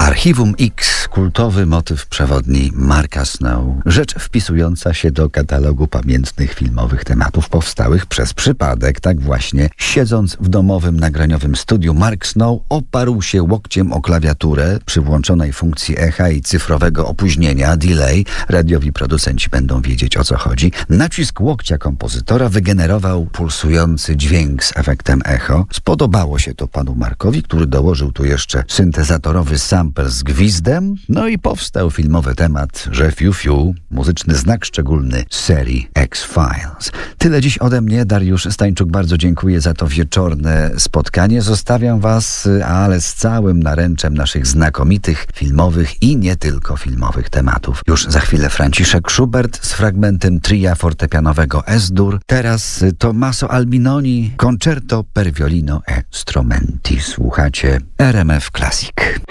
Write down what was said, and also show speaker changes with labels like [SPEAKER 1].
[SPEAKER 1] Archiwum X, kultowy motyw przewodni Marka Snow. Rzecz wpisująca się do katalogu pamiętnych filmowych tematów powstałych przez przypadek. Tak właśnie, siedząc w domowym nagraniowym studiu, Mark Snow oparł się łokciem o klawiaturę przy włączonej funkcji echa i cyfrowego opóźnienia, delay. Radiowi producenci będą wiedzieć, o co chodzi. Nacisk łokcia kompozytora wygenerował pulsujący dźwięk z efektem echo. Spodobało się to panu Markowi, który dołożył tu jeszcze syntezatorowy sample z gwizdem, no i powstał filmowy temat, że fiu fiu, muzyczny znak szczególny serii X-Files. Tyle dziś ode mnie, Dariusz Stańczuk, bardzo dziękuję za to wieczorne spotkanie. Zostawiam was, ale z całym naręczem naszych znakomitych filmowych i nie tylko filmowych tematów. Już za chwilę Franciszek Schubert z fragmentem tria fortepianowego S-dur. Teraz Tommaso Albinoni, Concerto per violino e strumenti. Słuchacie RMF Classic.